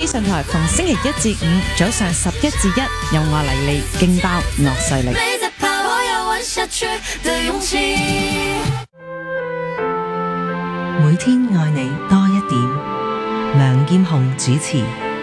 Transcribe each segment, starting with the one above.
視台逢星期一至五早上11至1，由我黎利勁爆樂勢力。 没在怕我要玩下去的勇气。 每天愛你多一點。梁劍虹主持。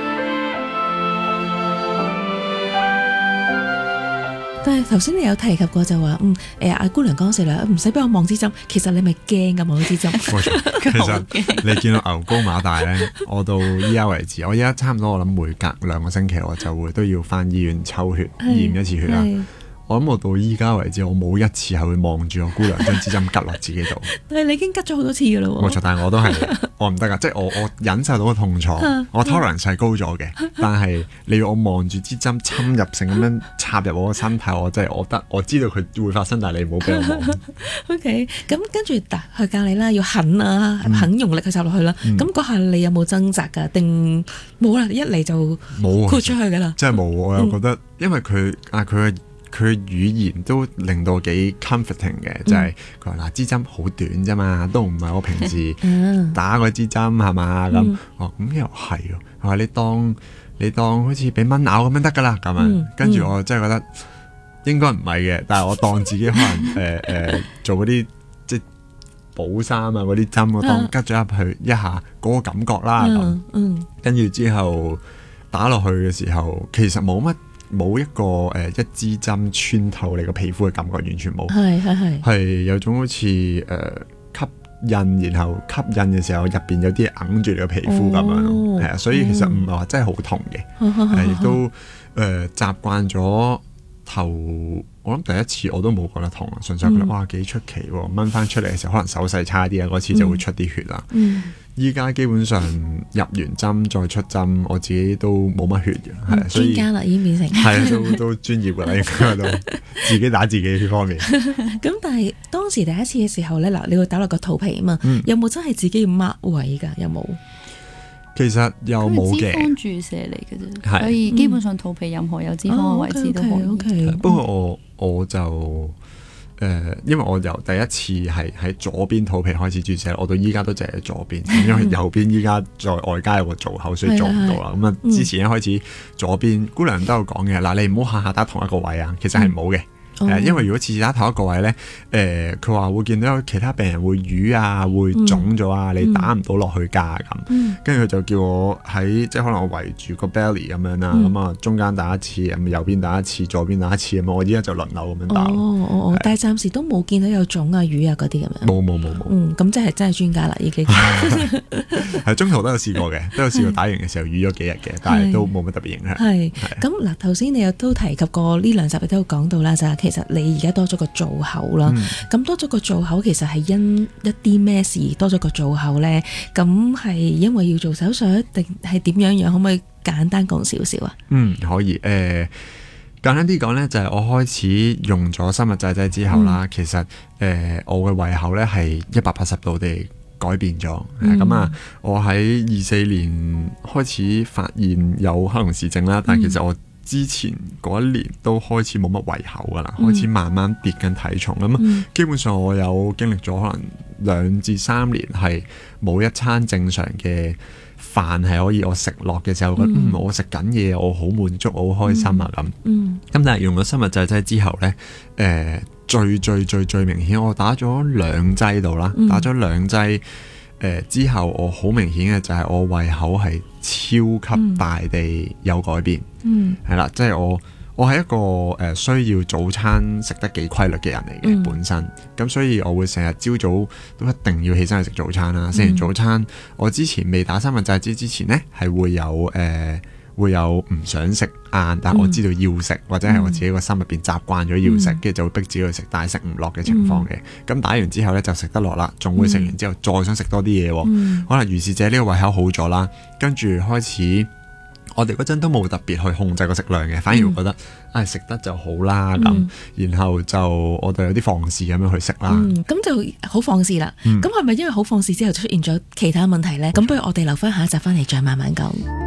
但係頭先你有提及過就話阿姑娘講時啦，唔使俾我望支針，其實你咪驚㗎望支針。 冇錯，其實你見到牛高馬大咧，我到依家為止，我依家差唔多我諗每隔2個星期我就會都要返醫院抽血驗一次血啦。我諗我到依家為止，我冇一次係會望住個姑娘將支針拮落自己度。 但係你已經拮咗好多次㗎啦喎。 冇錯，但係我都係我唔得㗎，即係我忍受到個痛楚，我 tolerance 係高咗嘅。但係你要我望住支針侵入性咁樣插入我個身體，我真係我知道佢會發生，但係你唔好俾我望。 OK，咁跟住佢教你啦，要狠啊，肯用力去插落去啦。咁嗰下你有冇掙扎㗎？定冇啦？一嚟就冇豁出去㗎啦。 真係冇，我又覺得，因為佢嘅語言都令到幾 comforting 嘅，就係佢話嗱，支針好短啫嘛，都唔係我平時打嗰支針係嘛咁。咁又係喎，佢話你當好似俾蚊咬咁樣得㗎啦咁樣。跟住我真係覺得應該唔係嘅，但係我當自己可能做嗰啲即係補衫啊嗰啲針，我當拮咗入去一下嗰個感覺啦咁。跟住之後打落去嘅時候，其實冇一個一支針穿透你個皮膚嘅感覺，完全冇。係有種好似吸印，然後吸印嘅時候入邊有啲嘢揞住你個皮膚咁樣咯。係啊，所以其實唔係話真係好痛嘅，亦都習慣咗頭。我諗第一次我都冇覺得痛，純粹覺得哇幾出奇喎！掹翻出嚟嘅時候可能手勢差啲啊，嗰次就會出啲血啦。依家基本上入完針再出針，我自己都冇乜血嘅，係所以專家啦已經變成係都專業㗎啦，應該都自己打自己呢方面。 咁但係當時第一次嘅時候咧，嗱你會打落個肚皮啊嘛，有冇真係自己要 mark 位㗎？有冇？ 其實又冇嘅， 脂肪注射嚟嘅啫，所以基本上肚皮任何有脂肪嘅位置都可以。 不過我就因為我由第一次係喺左邊肚皮開始注射，我到依家都淨係左邊，因為右邊依家在外加有個造口，所以做唔到啦。咁啊，之前一開始左邊姑娘都有講嘅，嗱你唔好下下打同一個位啊，其實係冇嘅。因為如果次次打同一個位咧，佢話會見到有其他病人會瘀啊，會腫咗啊，你打唔到落去㗎咁。跟住佢就叫我喺即係可能我圍住個 belly 咁樣啦，咁啊中間打一次，咁右邊打一次，左邊打一次咁。我依家就輪流咁樣打。 但係暫時都冇見到有腫啊、瘀啊嗰啲咁樣。 冇。 咁即係真係專家啦，已經。 係中途都有試過嘅，都有試過打完嘅時候瘀咗幾日嘅，但係都冇乜特別影響。係。 咁嗱，頭先你又都提及過呢2集你都有講到啦，就係其實你而家多咗個造口啦。咁多咗個造口，其實係因一啲咩事多咗個造口咧？咁係因為要做手術，定係點樣？可唔可以簡單講少少啊？ 可以。簡單啲講咧，就係我開始用咗生物製劑之後啦，其實我嘅胃口咧係180度地改變咗。我喺24年開始發現有克隆氏症啦，但係其實我之前嗰1年都開始冇乜胃口噶啦，開始慢慢跌緊體重咁。基本上我有經歷咗可能2至3年係冇一餐正常嘅飯係可以我食落嘅時候，覺得我食緊嘢，我好滿足，我好開心啊咁。咁但係用咗生物製劑之後呢，最明顯，我打咗2劑度啦，打咗2劑之後，我好明顯嘅就係我胃口係超級大地有改變。係啦，即係我係一個需要早餐食得幾規律嘅人嚟嘅本身，咁所以我會成日朝早都一定要起身去食早餐啦。食完早餐，我之前未打生物製劑之前呢，係會有唔想食晏，但我知道要食，或者係我自己個心入邊習慣咗要食，跟住就會逼自己去食，但係食唔落嘅情況嘅。咁打完之後呢，就食得落啦，仲會食完之後再想食多啲嘢。可能如是者呢個胃口好咗啦，跟住開始。我哋嗰陣都冇特別去控制個食量嘅，反而會覺得食得就好啦咁，然後就我哋有啲放肆咁樣去食啦。 咁就好放肆啦。咁係咪因為好放肆之後出現咗其他問題呢？咁不如我哋留翻下一集翻嚟再慢慢講。